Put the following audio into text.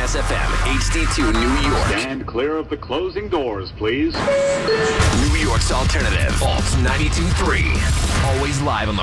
Kiss FM, HD2 New York. Stand clear of the closing doors, please. New York's alternative, Alt 92.3. Always live on the